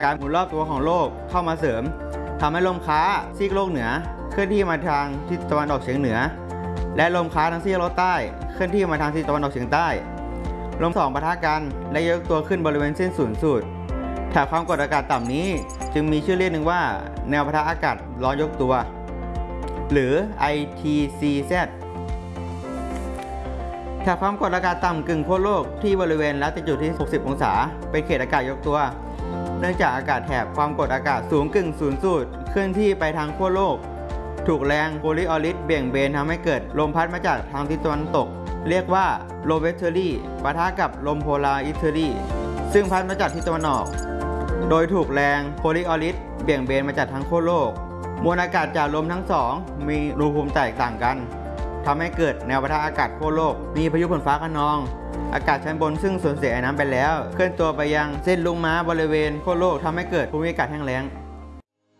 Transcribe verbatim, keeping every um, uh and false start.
การหมุนรอบตัวของโลกเข้ามาเสริมทำให้ลมค้าซีกโลกเหนือเคลื่อนที่มาทางทิศตะวันออกเฉียงเหนือและลมค้าทางซีกโลกใต้เคลื่อนที่มาทางทิศตะวันออกเฉียงใต้ลมสองปะทะกันและยกตัวขึ้นบริเวณเส้นศูนย์สูตรแถบความกดอากาศต่ำนี้จึงมีชื่อเรียกหนึ่งว่าแนวปะทะอากาศร้อนยกตัวหรือ ไอ ที ซี แซด แถบความกดอากาศต่ำกึ่งขั้วโลกที่บริเวณละติจูดที่หกสิบองศาเป็นเขตอากาศยกตัวเนื่องจากอากาศแถบความกดอากาศสูงกึ่งศูนย์สูตรเคลื่อนที่ไปทางขั้วโลกถูกแรงโคลิออริสเบี่ยงเบนทำให้เกิดลมพัดมาจากทางทิศตะวันตกเรียกว่าโลเวสเทอรี่ปะทะกับลมโพลาริสเทอรี่ซึ่งพัดมาจากทิศตะวันออกโดยถูกแรงโคลิออริสเบี่ยงเบนมาจากทางขั้วโลกมวลอากาศจากลมทั้งสองมีอุณหภูมิแตกต่างกันทำให้เกิดแนวปะทะอากาศขั้วโลกมีพายุฝนฟ้าคะนองอากาศชั้นบนซึ่งสูญเสียไอ้น้ำไปแล้วเคลื่อนตัวไปยังเส้นลูกม้าบริเวณขั้วโลกทำให้เกิดภูมิอากาศแห้งแล้ง